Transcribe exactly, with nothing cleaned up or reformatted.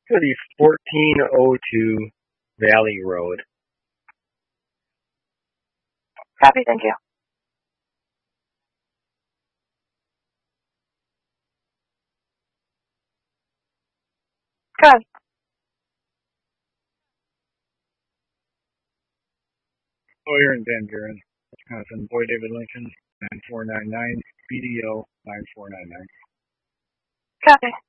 For the fourteen oh two Valley Road. Copy, thank you. Good. Lawyer in Van Buren, Wisconsin. Boy David Lincoln, nine four nine nine, B D O nine four nine nine. Copy.